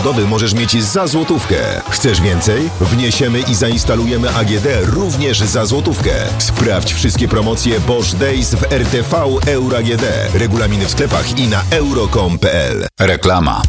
samochodowy możesz mieć za złotówkę. Chcesz więcej? Wniesiemy i zainstalujemy AGD również za złotówkę. Sprawdź wszystkie promocje Bosch Days w RTV Euro AGD. Regulaminy w sklepach i na euro.com.pl. Reklama.